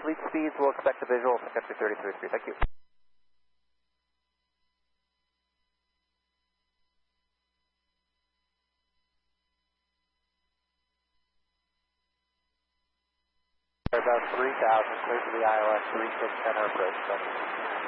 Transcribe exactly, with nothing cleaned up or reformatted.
lead speeds, we'll expect the visual to country thirty-three three. Thank you. About three thousand, clear to the I L S three six center approach. Thank you.